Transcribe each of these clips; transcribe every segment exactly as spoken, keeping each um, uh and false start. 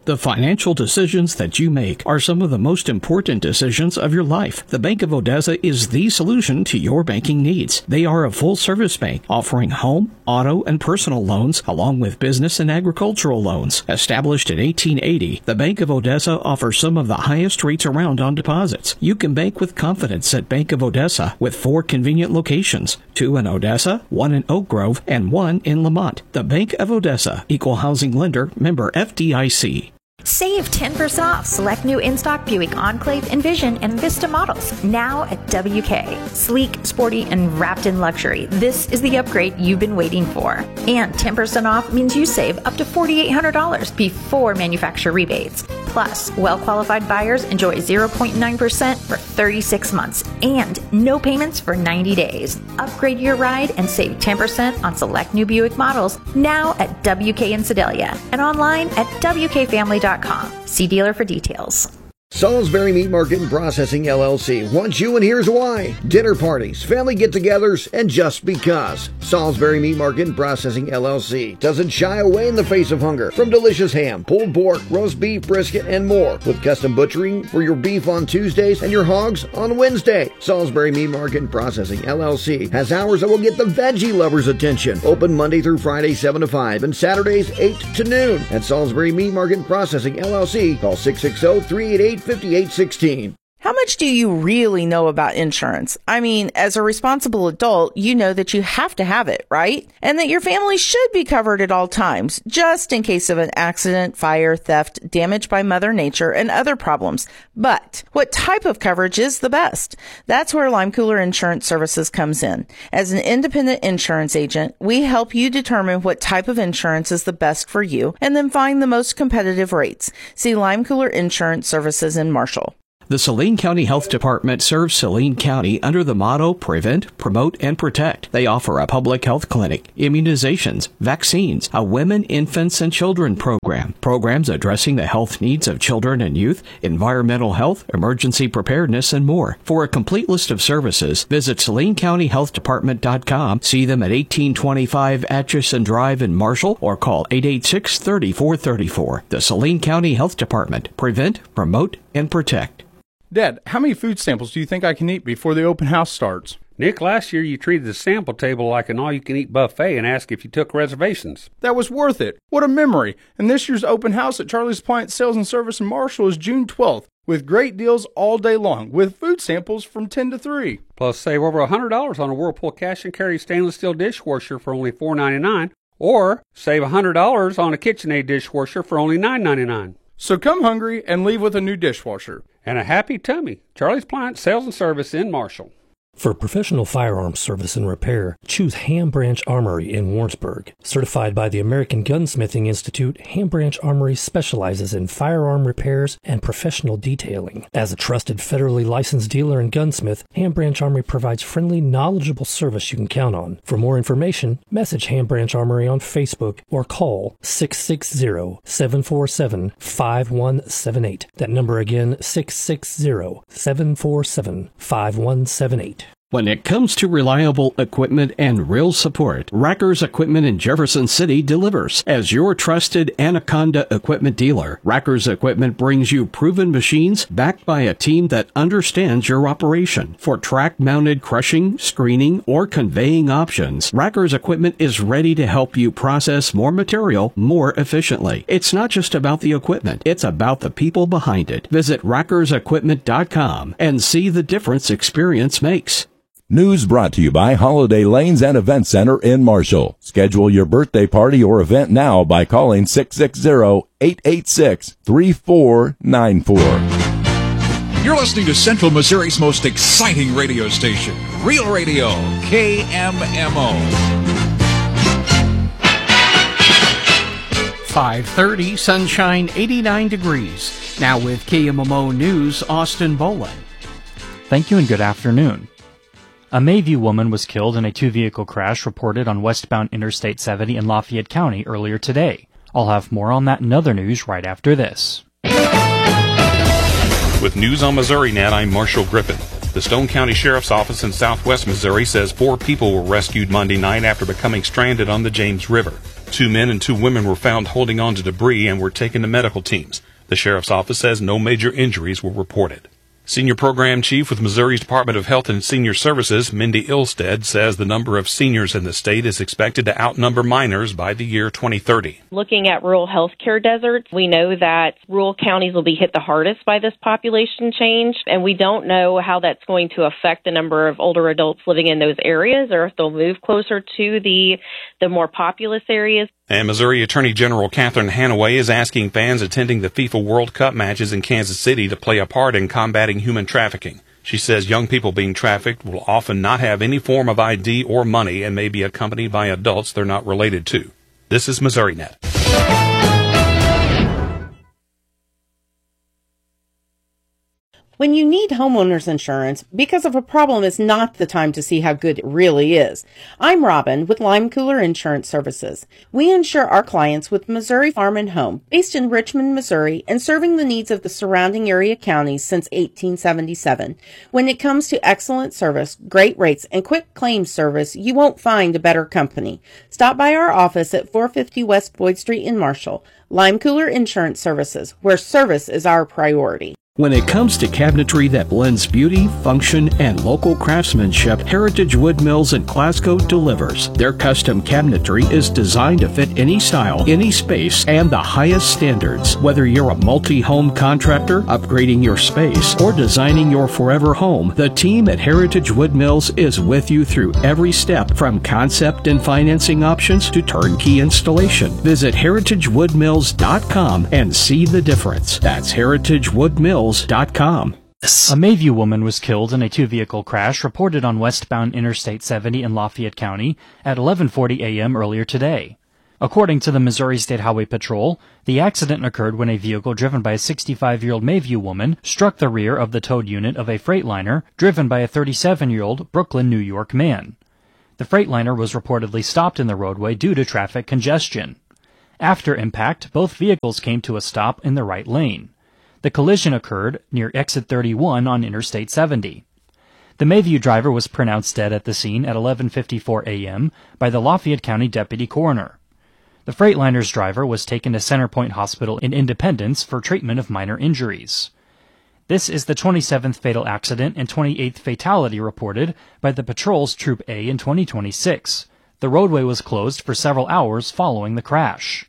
The financial decisions that you make are some of the most important decisions of your life. The Bank of Odessa is the solution to your banking needs. They are a full-service bank offering home, auto, and personal loans along with business and agricultural loans. Established in eighteen eighty, the Bank of Odessa offers some of the highest rates around on deposits. You can bank with confidence at Bank of Odessa with four convenient locations, two in Odessa, one in Oak Grove, and one in Lamont. The Bank of Odessa, Equal Housing Lender, member F D I C. Save ten percent off select new in-stock Buick Enclave, Envision, and Vista models now at W K. Sleek, sporty, and wrapped in luxury. This is the upgrade you've been waiting for. And ten percent off means you save up to four thousand eight hundred dollars before manufacturer rebates. Plus, well-qualified buyers enjoy zero point nine percent for thirty-six months and no payments for ninety days. Upgrade your ride and save ten percent on select new Buick models now at W K in Sedalia and online at W K family dot com. See dealer for details. Salisbury Meat Market and Processing, L L C wants you, and here's why. Dinner parties, family get-togethers, and just because. Salisbury Meat Market and Processing, L L C doesn't shy away in the face of hunger. From delicious ham, pulled pork, roast beef, brisket, and more. With custom butchering for your beef on Tuesdays and your hogs on Wednesday. Salisbury Meat Market and Processing, L L C has hours that will get the veggie lovers' attention. Open Monday through Friday, seven to five, and Saturdays, eight to noon. At Salisbury Meat Market and Processing, L L C, call six six zero, three eight eight, five eight one six. How much do you really know about insurance? I mean, as a responsible adult, you know that you have to have it, right? And that your family should be covered at all times, just in case of an accident, fire, theft, damage by Mother Nature, and other problems. But what type of coverage is the best? That's where Lime Cooler Insurance Services comes in. As an independent insurance agent, we help you determine what type of insurance is the best for you and then find the most competitive rates. See Lime Cooler Insurance Services in Marshall. The Saline County Health Department serves Saline County under the motto Prevent, Promote, and Protect. They offer a public health clinic, immunizations, vaccines, a women, infants, and children program, programs addressing the health needs of children and youth, environmental health, emergency preparedness, and more. For a complete list of services, visit Saline County Health Department dot com, see them at eighteen twenty-five Atchison Drive in Marshall, or call eight eight six, three four three four. The Saline County Health Department. Prevent, Promote, and Protect. Dad, how many food samples do you think I can eat before the open house starts? Nick, last year you treated the sample table like an all-you-can-eat buffet and asked if you took reservations. That was worth it. What a memory. And this year's open house at Charlie's Appliance Sales and Service in Marshall is June twelfth, with great deals all day long, with food samples from ten to three. Plus, save over one hundred dollars on a Whirlpool cash and carry stainless steel dishwasher for only four ninety-nine, or save one hundred dollars on a KitchenAid dishwasher for only nine ninety-nine. So come hungry and leave with a new dishwasher. And a happy tummy. Charlie's Appliance Sales and Service in Marshall. For professional firearms service and repair, choose Ham Branch Armory in Warrensburg. Certified by the American Gunsmithing Institute, Ham Branch Armory specializes in firearm repairs and professional detailing. As a trusted federally licensed dealer and gunsmith, Ham Branch Armory provides friendly, knowledgeable service you can count on. For more information, message Ham Branch Armory on Facebook or call six six zero, seven four seven, five one seven eight. That number again, six six zero, seven four seven, five one seven eight. When it comes to reliable equipment and real support, Rackers Equipment in Jefferson City delivers. As your trusted Anaconda equipment dealer, Rackers Equipment brings you proven machines backed by a team that understands your operation. For track-mounted crushing, screening, or conveying options, Rackers Equipment is ready to help you process more material more efficiently. It's not just about the equipment, it's about the people behind it. Visit Rackers Equipment dot com and see the difference experience makes. News brought to you by Holiday Lanes and Event Center in Marshall. Schedule your birthday party or event now by calling six six zero, eight eight six, three four nine four. You're listening to Central Missouri's most exciting radio station, Real Radio, K M M O. five thirty, sunshine, eighty-nine degrees. Now with K M M O News, Austin Bolin. Thank you and good afternoon. A Mayview woman was killed in a two-vehicle crash reported on westbound Interstate seventy in Lafayette County earlier today. I'll have more on that and other news right after this. With News on MissouriNet, I'm Marshall Griffin. The Stone County Sheriff's Office in southwest Missouri says four people were rescued Monday night after becoming stranded on the James River. Two men and two women were found holding on to debris and were taken to medical teams. The sheriff's office says no major injuries were reported. Senior Program Chief with Missouri's Department of Health and Senior Services, Mindy Ilstead, says the number of seniors in the state is expected to outnumber minors by the year twenty thirty. Looking at rural health care deserts, we know that rural counties will be hit the hardest by this population change, and we don't know how that's going to affect the number of older adults living in those areas or if they'll move closer to the, the more populous areas. And Missouri Attorney General Catherine Hanaway is asking fans attending the FIFA World Cup matches in Kansas City to play a part in combating human trafficking. She says young people being trafficked will often not have any form of I D or money and may be accompanied by adults they're not related to. This is Missouri Net. When you need homeowners insurance, because of a problem is not the time to see how good it really is. I'm Robin with Lime Cooler Insurance Services. We insure our clients with Missouri Farm and Home, based in Richmond, Missouri, and serving the needs of the surrounding area counties since eighteen seventy-seven. When it comes to excellent service, great rates, and quick claims service, you won't find a better company. Stop by our office at four fifty West Boyd Street in Marshall. Lime Cooler Insurance Services, where service is our priority. When it comes to cabinetry that blends beauty, function, and local craftsmanship, Heritage Wood Mills in Glasgow delivers. Their custom cabinetry is designed to fit any style, any space, and the highest standards. Whether you're a multi-home contractor, upgrading your space, or designing your forever home, the team at Heritage Wood Mills is with you through every step, from concept and financing options to turnkey installation. Visit heritage wood mills dot com and see the difference. That's heritage wood mills dot com. A Mayview woman was killed in a two-vehicle crash reported on westbound Interstate seventy in Lafayette County at eleven forty a.m. earlier today. According to the Missouri State Highway Patrol, the accident occurred when a vehicle driven by a sixty-five-year-old Mayview woman struck the rear of the towed unit of a Freightliner driven by a thirty-seven-year-old Brooklyn, New York man. The Freightliner was reportedly stopped in the roadway due to traffic congestion. After impact, both vehicles came to a stop in the right lane. The collision occurred near exit thirty-one on Interstate seventy. The Mayview driver was pronounced dead at the scene at eleven fifty-four a.m. by the Lafayette County Deputy Coroner. The Freightliner's driver was taken to Centerpoint Hospital in Independence for treatment of minor injuries. This is the twenty-seventh fatal accident and twenty-eighth fatality reported by the patrol's Troop A in twenty twenty-six. The roadway was closed for several hours following the crash.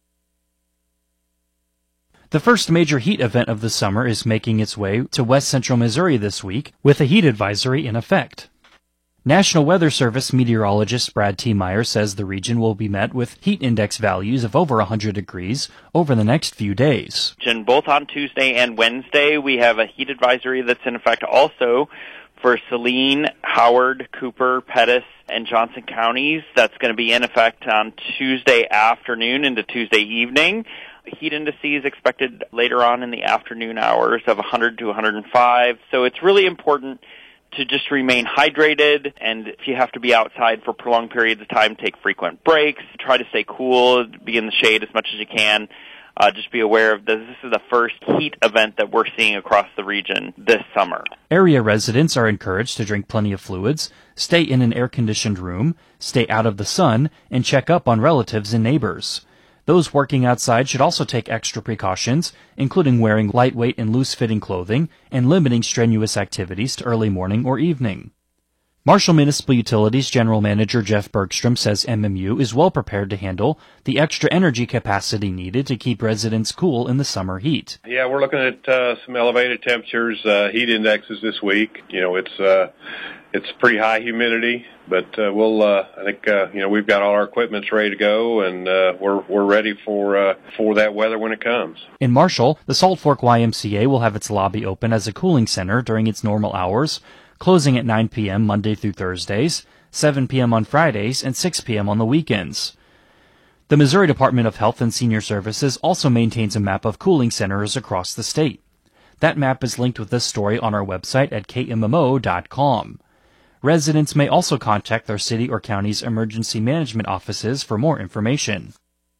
The first major heat event of the summer is making its way to west central Missouri this week, with a heat advisory in effect. National Weather Service meteorologist Brad T. Meyer says the region will be met with heat index values of over one hundred degrees over the next few days. And both on Tuesday and Wednesday, we have a heat advisory that's in effect also for Saline, Howard, Cooper, Pettis, and Johnson counties. That's going to be in effect on Tuesday afternoon into Tuesday evening. Heat indices expected later on in the afternoon hours of one hundred to one hundred five. So it's really important to just remain hydrated, and if you have to be outside for prolonged periods of time, take frequent breaks. Try to stay cool, be in the shade as much as you can. Uh, just be aware of this. This is the first heat event that we're seeing across the region this summer. Area residents are encouraged to drink plenty of fluids, stay in an air-conditioned room, stay out of the sun, and check up on relatives and neighbors. Those working outside should also take extra precautions, including wearing lightweight and loose-fitting clothing and limiting strenuous activities to early morning or evening. Marshall Municipal Utilities General Manager Jeff Bergstrom says M M U is well prepared to handle the extra energy capacity needed to keep residents cool in the summer heat. Yeah, we're looking at uh, some elevated temperatures, uh, heat indexes this week. You know, it's uh, it's pretty high humidity, but uh, we'll. Uh, I think uh, you know we've got all our equipment's ready to go, and uh, we're we're ready for uh, for that weather when it comes. In Marshall, the Salt Fork Y M C A will have its lobby open as a cooling center during its normal hours, closing at nine p.m. Monday through Thursdays, seven p.m. on Fridays, and six p.m. on the weekends. The Missouri Department of Health and Senior Services also maintains a map of cooling centers across the state. That map is linked with this story on our website at K M M O dot com. Residents may also contact their city or county's emergency management offices for more information.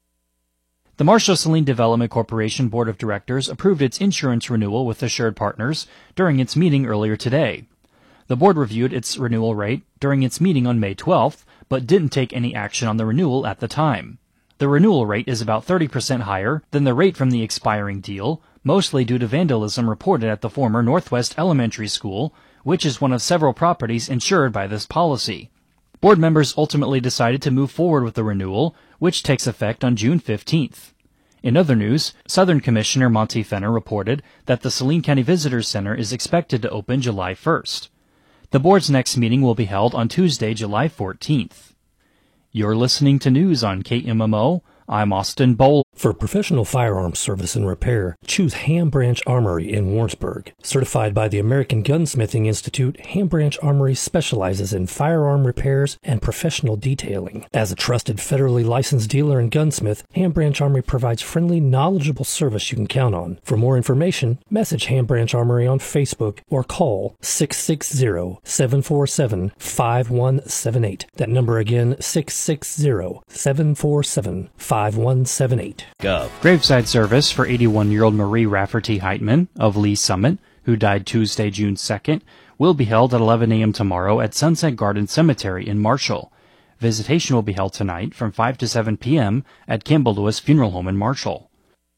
The Marshall-Saline Development Corporation Board of Directors approved its insurance renewal with Assured Partners during its meeting earlier today. The board reviewed its renewal rate during its meeting on May twelfth, but didn't take any action on the renewal at the time. The renewal rate is about thirty percent higher than the rate from the expiring deal, mostly due to vandalism reported at the former Northwest Elementary School, which is one of several properties insured by this policy. Board members ultimately decided to move forward with the renewal, which takes effect on June fifteenth. In other news, Southern Commissioner Monty Fenner reported that the Saline County Visitors Center is expected to open July first. The board's next meeting will be held on Tuesday, July fourteenth. You're listening to news on K M M O. I'm Austin Bowl. For professional firearms service and repair, choose Ham Branch Armory in Warrensburg. Certified by the American Gunsmithing Institute, Ham Branch Armory specializes in firearm repairs and professional detailing. As a trusted federally licensed dealer and gunsmith, Ham Branch Armory provides friendly, knowledgeable service you can count on. For more information, message Ham Branch Armory on Facebook or call six six zero, seven four seven, five one seven eight. That number again, six six zero, seven four seven, five one seven eight. Gov. Graveside service for eighty-one-year-old Marie Rafferty Heitman of Lee Summit, who died Tuesday, June second, will be held at eleven a.m. tomorrow at Sunset Garden Cemetery in Marshall. Visitation will be held tonight from five to seven p.m. at Campbell Lewis Funeral Home in Marshall.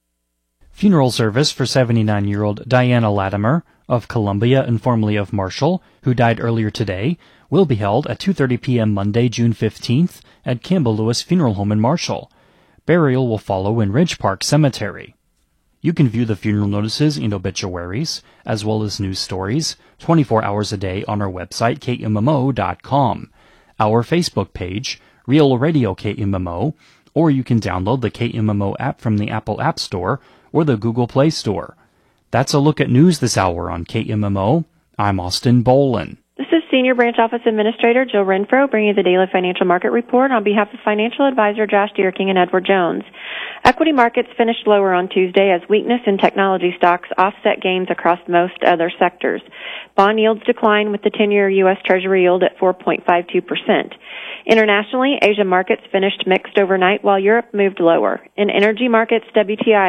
Funeral service for seventy-nine-year-old Diana Latimer of Columbia and formerly of Marshall, who died earlier today, will be held at two thirty p.m. Monday, June fifteenth at Campbell Lewis Funeral Home in Marshall. Burial will follow in Ridge Park Cemetery. You can view the funeral notices and obituaries, as well as news stories, twenty-four hours a day on our website, K M M O dot com, our Facebook page, Real Radio K M M O, or you can download the K M M O app from the Apple App Store or the Google Play Store. That's a look at news this hour on K M M O. I'm Austin Bolin. This is Senior Branch Office Administrator Jill Renfro bringing you the Daily Financial Market Report on behalf of Financial Advisor Josh Deerking and Edward Jones. Equity markets finished lower on Tuesday as weakness in technology stocks offset gains across most other sectors. Bond yields declined with the ten-year U S Treasury yield at four point five two percent. Internationally, Asia markets finished mixed overnight while Europe moved lower. In energy markets, W T I